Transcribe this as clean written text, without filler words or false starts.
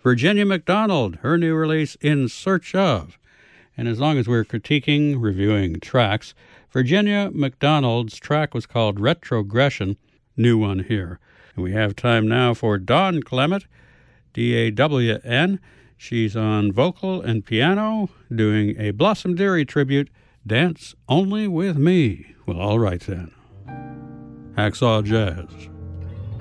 Virginia McDonald, her new release, In Search Of. And as long as we're critiquing, reviewing tracks, Virginia McDonald's track was called Retrogression, new one here. And we have time now for Dawn Clement, D-A-W-N. She's on vocal and piano, doing a Blossom Dearie tribute, Dance Only With Me. Well, all right then. Hacksaw Jazz.